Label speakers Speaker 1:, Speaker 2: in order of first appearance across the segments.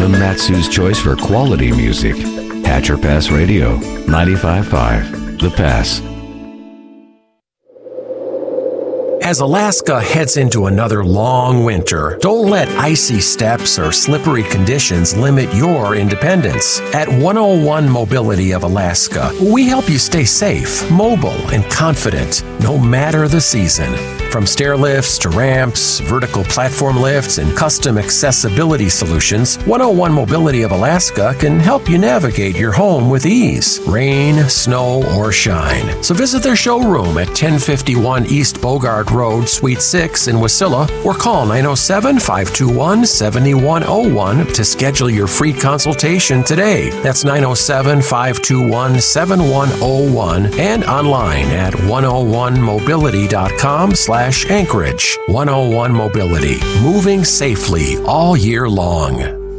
Speaker 1: The Matsu's choice for quality music. Hatcher Pass Radio, 95.5. The Pass.
Speaker 2: As Alaska heads into another long winter, don't let icy steppes or slippery conditions limit your independence. At 101 Mobility of Alaska, we help you stay safe, mobile, and confident, no matter the season. From stair lifts to ramps, vertical platform lifts, and custom accessibility solutions, 101 Mobility of Alaska can help you navigate your home with ease, rain, snow, or shine. So visit their showroom at 1051 East Bogart Road, Suite 6 in Wasilla, or call 907-521-7101 to schedule your free consultation today. That's 907-521-7101 and online at 101mobility.com/Anchorage. 101 Mobility, moving safely all year long.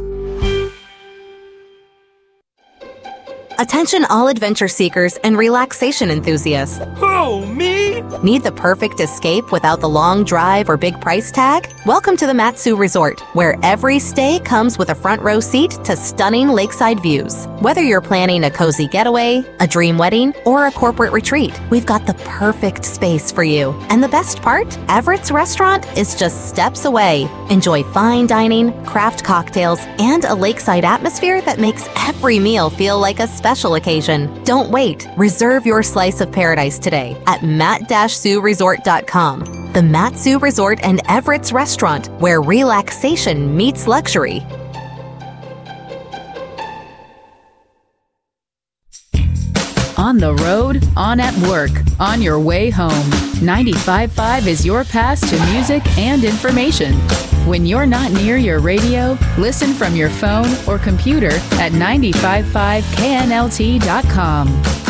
Speaker 3: Attention all adventure seekers and relaxation enthusiasts.
Speaker 4: Oh, me?
Speaker 3: Need the perfect escape without the long drive or big price tag? Welcome to the Matsu Resort, where every stay comes with a front row seat to stunning lakeside views. Whether you're planning a cozy getaway, a dream wedding, or a corporate retreat, we've got the perfect space for you. And the best part? Everett's Restaurant is just steps away. Enjoy fine dining, craft cocktails, and a lakeside atmosphere that makes every meal feel like a special occasion. Don't wait. Reserve your slice of paradise today at mat-suresort.com. The Matsu Resort and Everett's Restaurant, where relaxation meets luxury.
Speaker 5: On the road, on at work, on your way home. 95.5 is your pass to music and information. When you're not near your radio, listen from your phone or computer at 955knlt.com.